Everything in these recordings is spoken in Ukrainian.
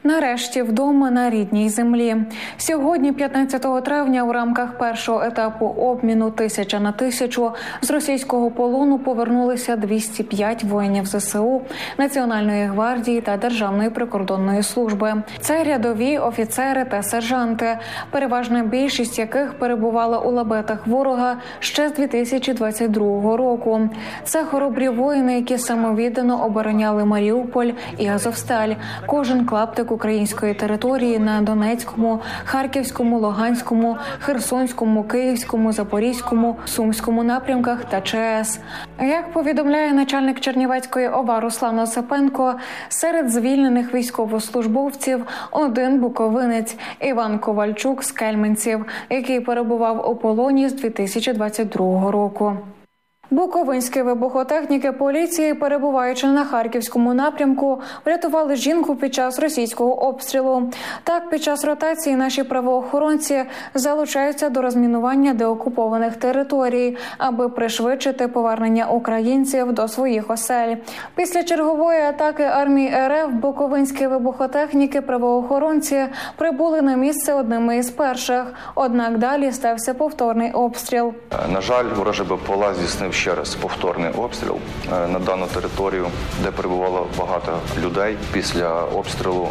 Нарешті вдома на рідній землі. Сьогодні, 15 травня, у рамках першого етапу обміну 1000 на 1000 з російського полону повернулися 205 воїнів ЗСУ, Національної гвардії та Державної прикордонної служби. Це рядові, офіцери та сержанти, переважна більшість яких перебувала у лабетах ворога ще з 2022 року. Це хоробрі воїни, які самовіддано обороняли Маріуполь і Азовсталь. Кожен клаптик української території на Донецькому, Харківському, Луганському, Херсонському, Київському, Запорізькому, Сумському напрямках та ЧАЕС. Як повідомляє начальник Чернівецької ОВА Руслан Осипенко, серед звільнених військовослужбовців один буковинець Іван Ковальчук з Кельменців, який перебував у полоні з 2022 року. Буковинські вибухотехніки поліції, перебуваючи на Харківському напрямку, врятували жінку під час російського обстрілу. Так, під час ротації наші правоохоронці залучаються до розмінування деокупованих територій, аби пришвидшити повернення українців до своїх осель. Після чергової атаки армії РФ буковинські вибухотехніки правоохоронці прибули на місце одними із перших. Однак далі стався повторний обстріл. На жаль, ворожий БПЛА здійснив ще раз повторний обстріл на дану територію, де перебувало багато людей. Після обстрілу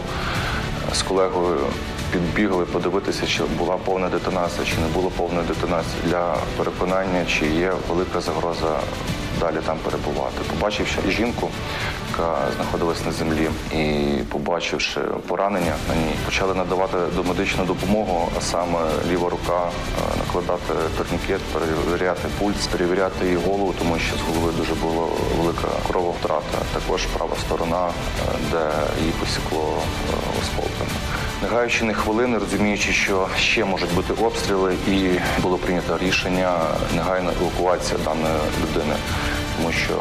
з колегою підбігли подивитися, чи була повна детонація, чи не було повної детонації, для переконання, чи є велика загроза далі там перебувати. Побачивши жінку, яка знаходилась на землі, і побачивши поранення на ній, почали надавати домедичну допомогу, а саме ліва рука накладати турнікет, перевіряти пульс, перевіряти її голову, тому що з голови дуже була велика крововтрата. Також права сторона, де її посікло осколками. Не гаючи ні хвилини, розуміючи, що ще можуть бути обстріли, і було прийнято рішення негайна евакуація даної людини, тому що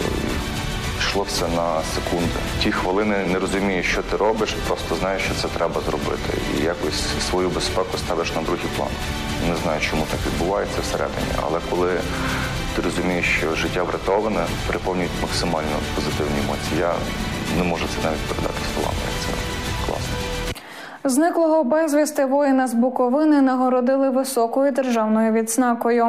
йшло все на секунди. Ті хвилини не розумієш, що ти робиш, просто знаєш, що це треба зробити. І якось свою безпеку ставиш на другий план. Не знаю, чому так відбувається всередині, але коли ти розумієш, що життя врятоване, переповнюють максимально позитивні емоції. Я не можу це навіть передати словами, як це класно. Зниклого безвісти воїна з Буковини нагородили високою державною відзнакою.